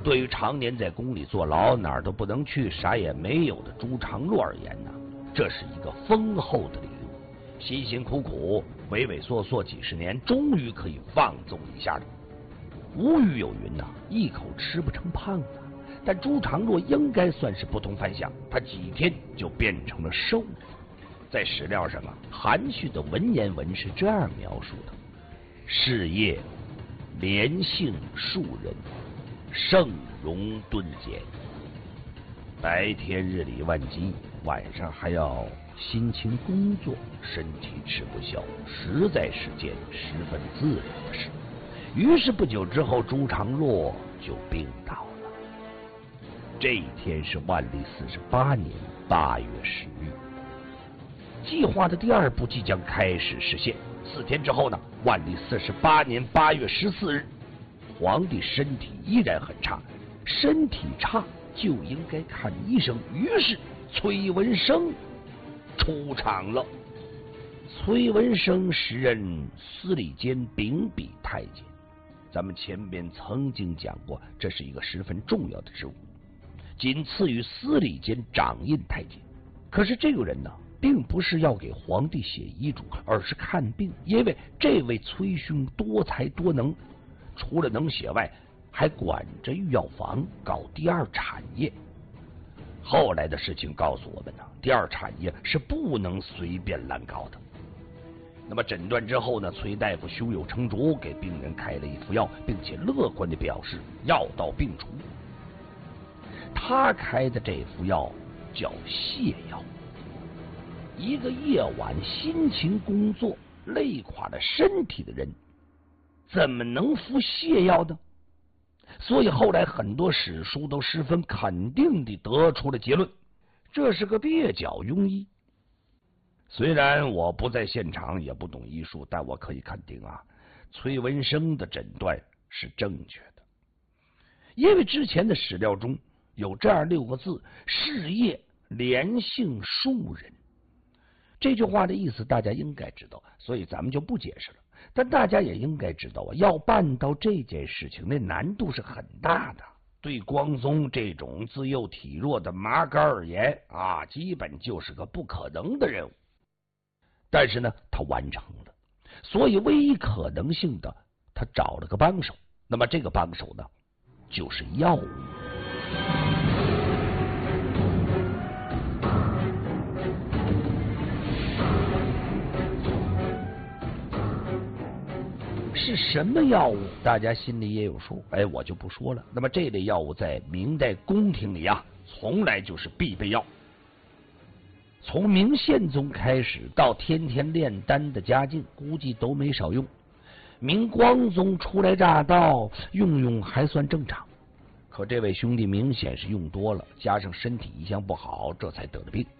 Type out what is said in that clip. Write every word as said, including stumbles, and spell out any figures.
对于常年在宫里坐牢、哪儿都不能去、啥也没有的朱常洛而言呢，这是一个丰厚的礼物。辛辛苦苦、畏畏缩缩几十年，终于可以放纵一下了。吴语有云呐、啊，一口吃不成胖子。但朱常洛应该算是不同凡响，他几天就变成了瘦子。在史料上啊，含蓄的文言文是这样描述的：事业连姓数人，盛容顿减。白天日理万机，晚上还要辛勤工作，身体吃不消，实在是件十分自然的事。于是不久之后，朱常洛就病倒了。这一天是万历四十八年八月十日，计划的第二步即将开始实现。四天之后呢，万历四十八年八月十四日，皇帝身体依然很差，身体差就应该看医生。于是崔文生出场了。崔文生时任司礼监秉笔太监，咱们前边曾经讲过，这是一个十分重要的职务，仅次于司礼监掌印太监。可是这个人呢，并不是要给皇帝写遗嘱，而是看病。因为这位崔兄多才多能，除了能写外，还管着御药房，搞第二产业。后来的事情告诉我们呢，第二产业是不能随便滥搞的。那么诊断之后呢，崔大夫胸有成竹，给病人开了一副药，并且乐观的表示药到病除。他开的这副药叫泻药。一个夜晚辛勤工作、累垮了身体的人，怎么能服泻药呢？所以后来很多史书都十分肯定地得出了结论，这是个蹩脚庸医。虽然我不在现场，也不懂医术，但我可以肯定啊，崔文生的诊断是正确的。因为之前的史料中有这样六个字：事业连姓数人。这句话的意思大家应该知道，所以咱们就不解释了。但大家也应该知道啊，要办到这件事情，那难度是很大的。对光宗这种自幼体弱的麻杆而言啊，基本就是个不可能的任务。但是呢，他完成了，所以唯一可能性的，他找了个帮手。那么这个帮手呢，就是药物。是什么药物？大家心里也有数，哎，我就不说了。那么这类药物在明代宫廷里啊，从来就是必备药。从明宪宗开始到天天炼丹的嘉靖，估计都没少用。明光宗初来乍到，用用还算正常。可这位兄弟明显是用多了，加上身体一向不好，这才得了病。